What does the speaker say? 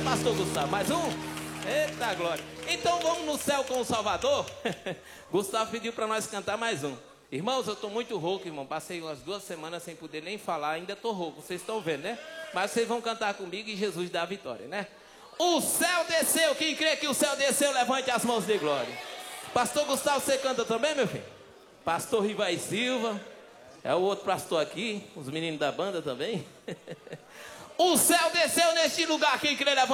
pastor Gustavo? Mais um? Eita glória. Então vamos no céu com o Salvador? Gustavo pediu para nós cantar mais um. Irmãos, eu estou muito rouco, irmão. Passei umas 2 semanas sem poder nem falar. Ainda estou rouco, vocês estão vendo, né? Mas vocês vão cantar comigo e Jesus dá a vitória, né? O céu desceu. Quem crê que o céu desceu, levante as mãos de glória. Pastor Gustavo, você canta também, meu filho? Pastor Rivai Silva. É o outro pastor aqui. Os meninos da banda também. O céu desceu neste lugar. Quem crê, levante.